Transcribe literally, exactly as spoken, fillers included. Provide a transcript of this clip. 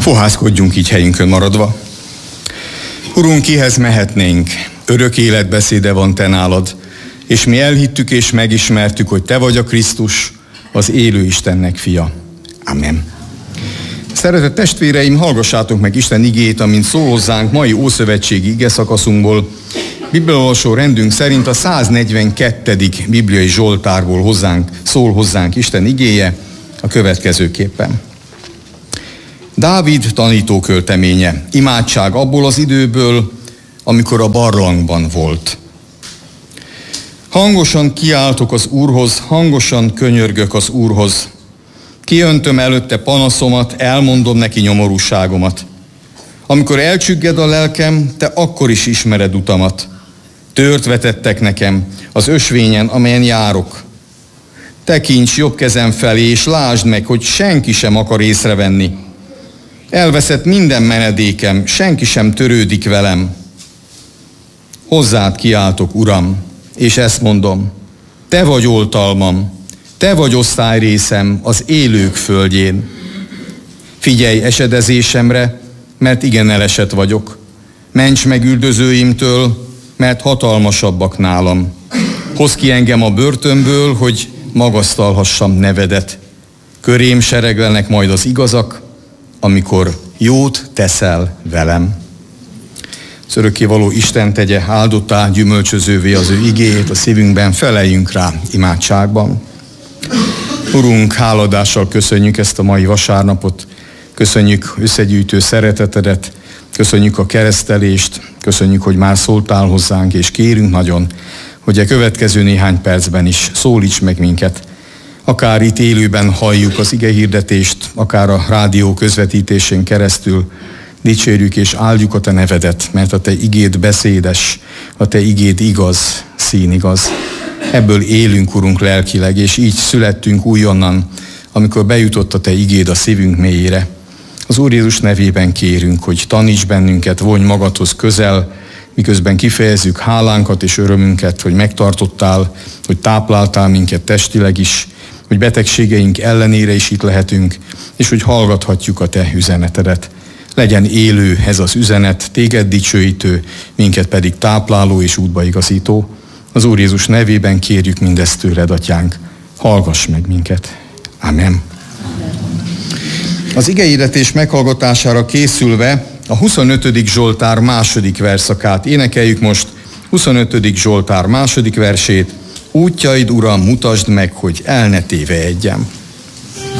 Fohászkodjunk így helyünkön maradva. Urunk, kihez mehetnénk? Örök életbeszéde van te nálad, és mi elhittük és megismertük, hogy te vagy a Krisztus, az élő Istennek fia. Amen. Szeretett testvéreim, hallgassátok meg Isten igéjét, amint szól hozzánk mai ószövetségi igeszakaszunkból. Bibliaolvasó rendünk szerint a száznegyvenkettedik bibliai zsoltárból hozzánk, szól hozzánk Isten igéje a következőképpen. Dávid tanítókölteménye, imádság abból az időből, amikor a barlangban volt. Hangosan kiáltok az Úrhoz, hangosan könyörgök az Úrhoz. Kiöntöm előtte panaszomat, elmondom neki nyomorúságomat. Amikor elcsügged a lelkem, te akkor is ismered utamat. Tört vetettek nekem az ösvényen, amelyen járok. Tekints jobb kezem felé, és lásd meg, hogy senki sem akar észrevenni. Elveszett minden menedékem, senki sem törődik velem. Hozzád kiáltok, Uram, és ezt mondom, te vagy oltalmam, te vagy osztályrészem az élők földjén. Figyelj esedezésemre, mert igen elesett vagyok. Ments meg üldözőimtől, mert hatalmasabbak nálam. Hozz ki engem a börtönből, hogy magasztalhassam nevedet. Körém sereglenek majd az igazak, amikor jót teszel velem. Az örökkévaló Isten tegye áldottá, gyümölcsözővé az ő igéjét a szívünkben, feleljünk rá imádságban. Urunk, háladással köszönjük ezt a mai vasárnapot, köszönjük összegyűjtő szeretetedet, köszönjük a keresztelést, köszönjük, hogy már szóltál hozzánk, és kérünk nagyon, hogy a következő néhány percben is szólíts meg minket. Akár itt élőben halljuk az igehirdetést, akár a rádió közvetítésén keresztül, dicsérjük és áldjuk a te nevedet, mert a te igéd beszédes, a te igéd igaz, színigaz. Ebből élünk, Urunk, lelkileg, és így születtünk újonnan, amikor bejutott a te igéd a szívünk mélyére. Az Úr Jézus nevében kérünk, hogy taníts bennünket, vonj magadhoz közel, miközben kifejezzük hálánkat és örömünket, hogy megtartottál, hogy tápláltál minket testileg is, hogy betegségeink ellenére is itt lehetünk, és hogy hallgathatjuk a te üzenetedet. Legyen élő ez az üzenet, téged dicsőítő, minket pedig tápláló és útbaigazító. Az Úr Jézus nevében kérjük mindezt tőled, Atyánk. Hallgass meg minket. Amen. Az igehirdetés meghallgatására készülve a huszonötödik Zsoltár második verszakát énekeljük most. huszonötödik Zsoltár második versét. Útjaid, Uram, mutasd meg, hogy el ne tévejedjem.